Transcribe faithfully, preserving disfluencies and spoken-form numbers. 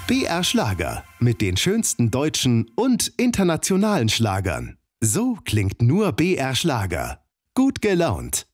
B R Schlager mit den schönsten deutschen und internationalen Schlagern. So klingt nur B R Schlager. Gut gelaunt.